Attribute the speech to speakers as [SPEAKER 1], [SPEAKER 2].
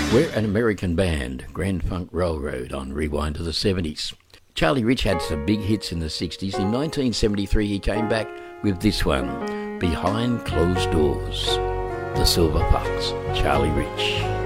[SPEAKER 1] We're an American band, Grand Funk Railroad, on Rewind to the 70s. Charlie Rich had some big hits in the 60s. In 1973, he came back with this one, Behind Closed Doors. The Silver Fox, Charlie Rich.